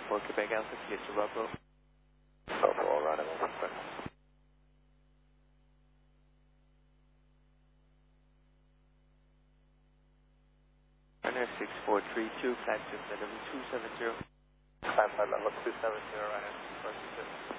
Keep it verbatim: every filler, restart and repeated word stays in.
four, Quebec Alpha, clear to Bravo. Bravo, all right, I'm on quick. Runner six four three two, climb to level two seven zero. Climb to level two seven zero, runner six four three two.